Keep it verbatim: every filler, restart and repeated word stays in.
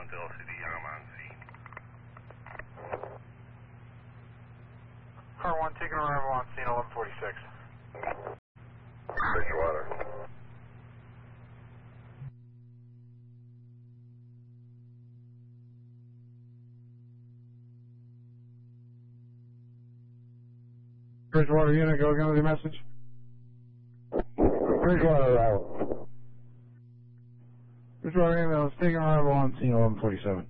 L C D, I'm on scene. Car one, taking arrival on scene, eleven forty-six. Bridgewater. Bridgewater unit, go again with your message. Bridgewater arrival. Bridgewater ambulance taking arrival on scene eleven forty-seven.